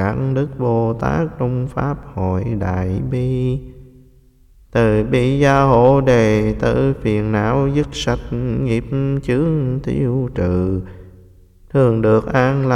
các đức Bồ Tát trong pháp hội đại bi. Từ bi gia hộ đệ tử phiền não dứt sạch, nghiệp chướng tiêu trừ, thường được an lạc